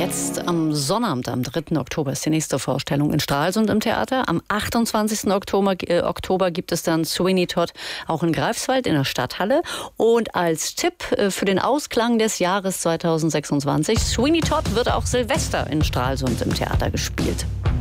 Jetzt am Sonnabend, am 3. Oktober, ist die nächste Vorstellung in Stralsund im Theater. Am 28. Oktober gibt es dann Sweeney Todd auch in Greifswald in der Stadthalle. Und als Tipp für den Ausklang des Jahres 2026, Sweeney Todd wird auch Silvester in Stralsund im Theater gespielt.